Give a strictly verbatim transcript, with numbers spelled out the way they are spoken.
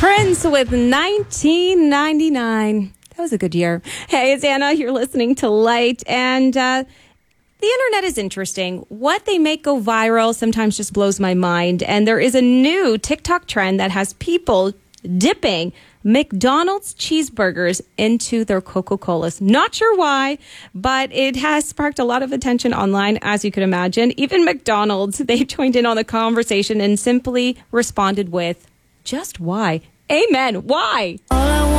Prince with nineteen ninety-nine. That was a good year. Hey, it's Anna. You're listening to Light. And uh, the internet is interesting. What they make go viral sometimes just blows my mind. And there is a new TikTok trend that has people dipping McDonald's cheeseburgers into their Coca-Colas. Not sure why, but it has sparked a lot of attention online, as you could imagine. Even McDonald's, they joined in on the conversation and simply responded with, just why? Amen. Why? All I